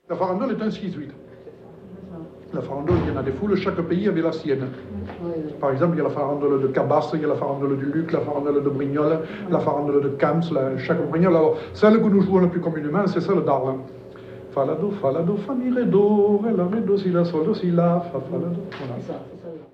La farandole est un 6-8. La farandole, il y en a des foules, chaque pays avait la sienne. Par exemple, il y a la farandole de Cabasse, il y a la farandole du Luc, la farandole de Brignoles, la farandole de Camps, chaque Brignoles. Alors, celle que nous jouons le plus communément, c'est celle d'Arles. Fa, la, do, fa, mi, ré, do, ré, la, ré, do, si, la, sol, do, si, la, fa, la, do. Voilà.